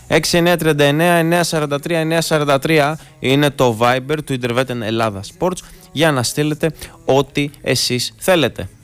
6939-943-943 είναι το Viber του Interveten Ελλάδα Sports για να στείλετε ό,τι εσείς θέλετε.